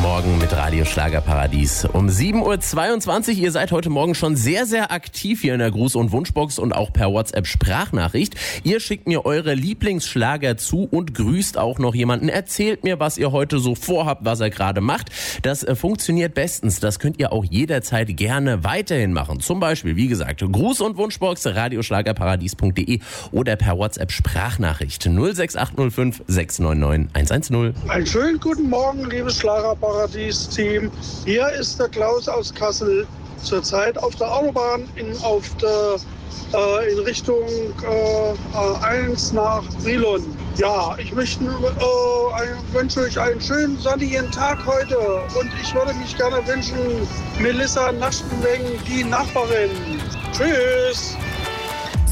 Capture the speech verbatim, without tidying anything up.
Morgen mit Radio Schlagerparadies. Um sieben Uhr zweiundzwanzig. Ihr seid heute Morgen schon sehr, sehr aktiv hier in der Gruß- und Wunschbox und auch per WhatsApp-Sprachnachricht. Ihr schickt mir eure Lieblingsschlager zu und grüßt auch noch jemanden. Erzählt mir, was ihr heute so vorhabt, was er gerade macht. Das äh, funktioniert bestens. Das könnt ihr auch jederzeit gerne weiterhin machen. Zum Beispiel, wie gesagt, Gruß- und Wunschbox, radioschlagerparadies punkt de oder per WhatsApp-Sprachnachricht null sechs acht null fünf sechs neun neun eins eins null. Einen schönen guten Morgen, liebes Schlagerparadies-Team. Hier ist der Klaus aus Kassel. Zurzeit auf der Autobahn in, auf der, äh, in Richtung äh, A eins nach Brilon. Ja, ich möchte, äh, ein, wünsche euch einen schönen sonnigen Tag heute. Und ich würde mich gerne wünschen, Melissa Naschenweng, die Nachbarin. Tschüss!